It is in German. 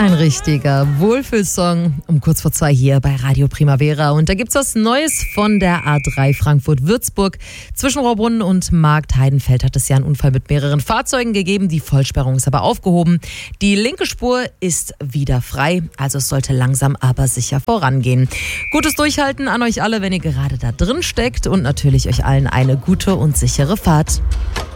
Ein richtiger Wohlfühlsong um kurz vor 2 hier bei Radio Primavera. Und da gibt's was Neues von der A3 Frankfurt-Würzburg. Zwischen Rohrbrunn und Markt-Heidenfeld hat es ja einen Unfall mit mehreren Fahrzeugen gegeben. Die Vollsperrung ist aber aufgehoben. Die linke Spur ist wieder frei. Also es sollte langsam aber sicher vorangehen. Gutes Durchhalten an euch alle, wenn ihr gerade da drin steckt. Und natürlich euch allen eine gute und sichere Fahrt.